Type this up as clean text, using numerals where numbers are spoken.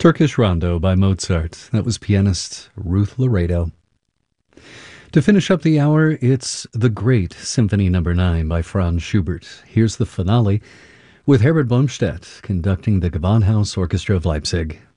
Turkish Rondo by Mozart. That was pianist Ruth Laredo. To finish up the hour, it's The Great Symphony No. 9 by Franz Schubert. Here's the finale with Herbert Blomstedt conducting the Gewandhaus Orchestra of Leipzig.